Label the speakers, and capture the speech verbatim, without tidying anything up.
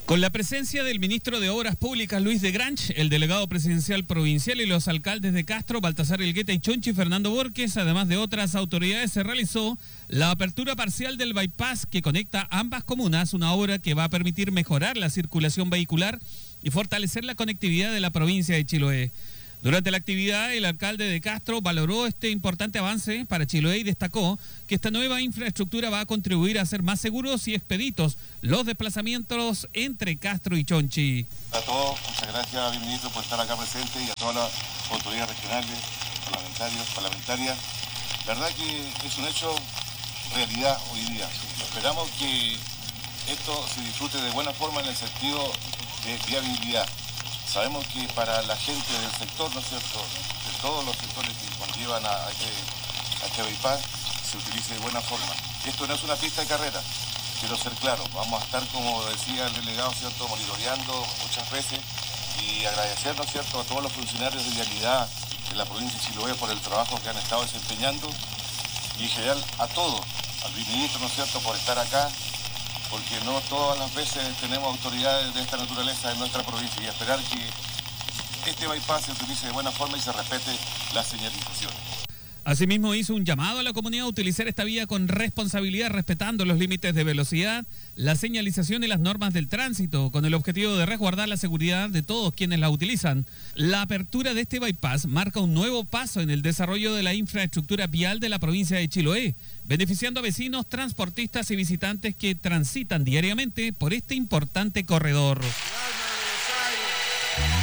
Speaker 1: Con la presencia del ministro de Obras Públicas, Luis de Granch, el delegado presidencial provincial y los alcaldes de Castro, Baltasar Elgueta y Chonchi, Fernando Borges, además de otras autoridades, se realizó la apertura parcial del bypass que conecta ambas comunas, una obra que va a permitir mejorar la circulación vehicular y fortalecer la conectividad de la provincia de Chiloé. Durante la actividad, el alcalde de Castro valoró este importante avance para Chiloé y destacó que esta nueva infraestructura va a contribuir a hacer más seguros y expeditos los desplazamientos entre Castro y Chonchi.
Speaker 2: A todos, muchas gracias, ministro, por estar acá presente y a todas las autoridades regionales, parlamentarios, parlamentarias. La verdad que es un hecho realidad hoy día. Esperamos que esto se disfrute de buena forma en el sentido de viabilidad. Sabemos que para la gente del sector, ¿no es cierto?, de todos los sectores que conllevan a este, a este bypass, se utilice de buena forma. Esto no es una pista de carrera, quiero ser claro. Vamos a estar, como decía el delegado, ¿cierto?, monitoreando muchas veces y agradecer, ¿no es cierto?, a todos los funcionarios de vialidad de la provincia de Chiloé por el trabajo que han estado desempeñando y en general a todos, al ministro, ¿no es cierto?, por estar acá, porque no todas las veces tenemos autoridades de esta naturaleza en nuestra provincia y esperar que este bypass se utilice de buena forma y se respete las señalizaciones.
Speaker 1: Asimismo, hizo un llamado a la comunidad a utilizar esta vía con responsabilidad, respetando los límites de velocidad, la señalización y las normas del tránsito, con el objetivo de resguardar la seguridad de todos quienes la utilizan. La apertura de este bypass marca un nuevo paso en el desarrollo de la infraestructura vial de la provincia de Chiloé, beneficiando a vecinos, transportistas y visitantes que transitan diariamente por este importante corredor.